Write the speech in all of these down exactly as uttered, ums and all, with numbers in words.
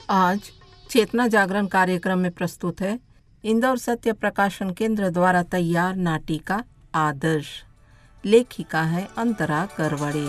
आज चेतना जागरण कार्यक्रम में प्रस्तुत है इंदौर सत्य प्रकाशन केंद्र द्वारा तैयार नाटिका आदर्श। लेखिका है अंतरा करवड़े।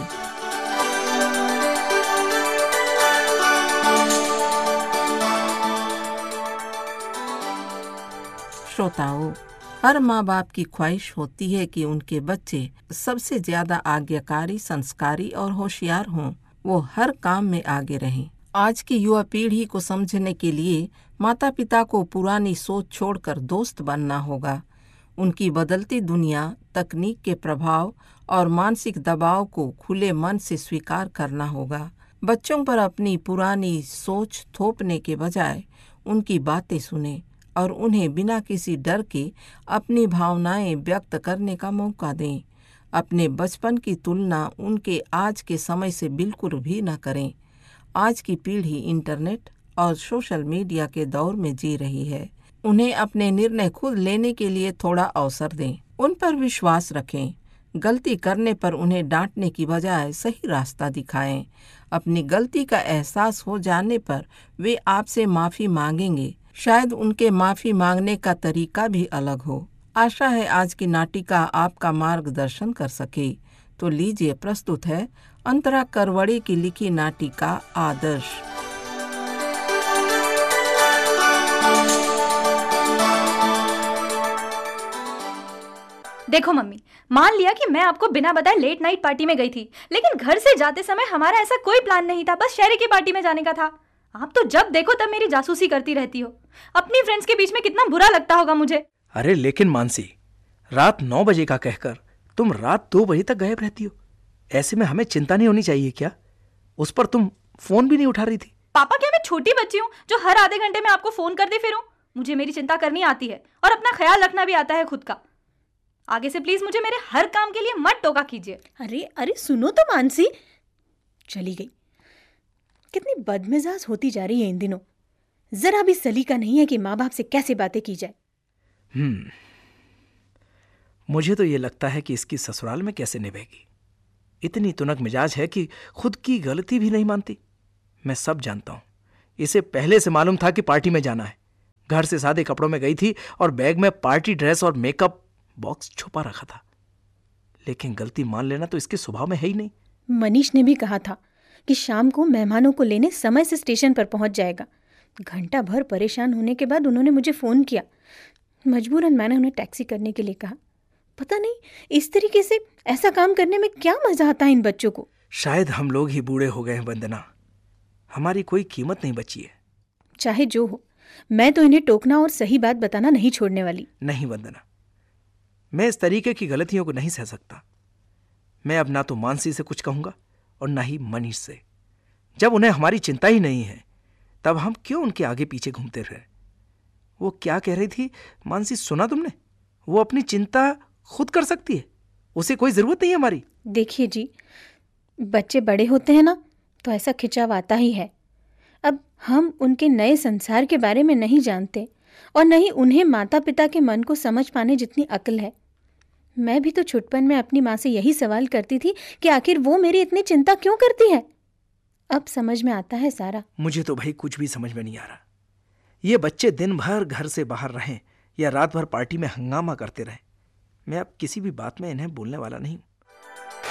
श्रोताओं, हर माँ बाप की ख्वाहिश होती है कि उनके बच्चे सबसे ज्यादा आज्ञाकारी, संस्कारी और होशियार हों। वो हर काम में आगे रहें। आज की युवा पीढ़ी को समझने के लिए माता पिता को पुरानी सोच छोड़कर दोस्त बनना होगा। उनकी बदलती दुनिया, तकनीक के प्रभाव और मानसिक दबाव को खुले मन से स्वीकार करना होगा। बच्चों पर अपनी पुरानी सोच थोपने के बजाय उनकी बातें सुने और उन्हें बिना किसी डर के अपनी भावनाएं व्यक्त करने का मौका दें। अपने बचपन की तुलना उनके आज के समय से बिल्कुल भी न करें। आज की पीढ़ी इंटरनेट और सोशल मीडिया के दौर में जी रही है। उन्हें अपने निर्णय खुद लेने के लिए थोड़ा अवसर दें। उन पर विश्वास रखें। गलती करने पर उन्हें डांटने की बजाय सही रास्ता दिखाएं। अपनी गलती का एहसास हो जाने पर वे आपसे माफ़ी मांगेंगे। शायद उनके माफ़ी मांगने का तरीका भी अलग हो। आशा है आज की नाटिका आपका मार्गदर्शन कर सके। तो लीजिए, प्रस्तुत है अंतरा करवड़े की लिखी नाटिका आदर्श। देखो मम्मी, मान लिया कि मैं आपको बिना बताए लेट नाइट पार्टी में गई थी, लेकिन घर से जाते समय हमारा ऐसा कोई प्लान नहीं था। बस शहर की पार्टी में जाने का था। आप तो जब देखो तब मेरी जासूसी करती रहती हो। अपनी फ्रेंड्स के बीच में कितना बुरा लगता होगा मुझे। अरे लेकिन मानसी, रात नौ बजे का कहकर तुम रात दो बजे तक गायब रहती हो। ऐसे में हमें चिंता नहीं होनी चाहिए क्या? उस पर तुम फोन भी नहीं उठा रही थी। पापा, क्या मैं छोटी बच्ची हूँ जो हर आधे घंटे में आपको फोन करती फिरूं? मुझे मेरी चिंता करनी आती है और अपना ख्याल रखना भी आता है खुद का। आगे से प्लीज मुझे मेरे हर काम के लिए मत टोका कीजिए। अरे अरे सुनो तो मानसी, चली गई। कितनी बदमिजाज होती जा रही है इन दिनों। जरा भी सलीका नहीं है कि माँ बाप से कैसे बातें की जाए। हम्म मुझे तो ये लगता है कि इसकी ससुराल में कैसे निभेगी। इतनी तुनक मिजाज है कि खुद की गलती भी नहीं मानती। मैं सब जानता हूं। इसे पहले से मालूम था कि पार्टी में जाना है। घर से सादे कपड़ों में गई थी और बैग में पार्टी ड्रेस और मेकअप बॉक्स छुपा रखा था। लेकिन गलती मान लेना तो इसके स्वभाव में है ही नहीं। मनीष ने भी कहा था कि शाम को मेहमानों को लेने समय से स्टेशन पर पहुंच जाएगा। घंटा भर परेशान होने के बाद उन्होंने मुझे फोन किया। मजबूरन मैंने उन्हें टैक्सी करने के लिए कहा। पता नहीं इस तरीके से ऐसा काम करने में क्या मजा आता है इन बच्चों को। शायद हम लोग ही बूढ़े हो गए हैं वंदना। हमारी कोई कीमत नहीं बची है। चाहे जो हो, मैं तो इन्हें टोकना और सही बात बताना नहीं छोड़ने वाली। नहीं वंदना, मैं इस तरीके की गलतियों को नहीं सह सकता। मैं अब ना तो मानसी से कुछ कहूंगा और ना ही मनीष से। जब उन्हें हमारी चिंता ही नहीं है तब हम क्यों उनके आगे पीछे घूमते रहे। वो क्या कह रही थी मानसी, सुना तुमने? वो अपनी चिंता खुद कर सकती है। उसे कोई जरूरत नहीं है हमारी। देखिए जी, बच्चे बड़े होते हैं ना तो ऐसा खिंचाव आता ही है। अब हम उनके नए संसार के बारे में नहीं जानते और नहीं उन्हें माता पिता के मन को समझ पाने जितनी अक्ल है। मैं भी तो छुटपन में अपनी माँ से यही सवाल करती थी कि आखिर वो मेरी इतनी चिंता क्यों करती है। अब समझ में आता है सारा। मुझे तो भाई कुछ भी समझ में नहीं आ रहा। ये बच्चे दिन भर घर से बाहर रहें या रात भर पार्टी में हंगामा करते रहें, मैं अब किसी भी बात में इन्हें बोलने वाला नहीं।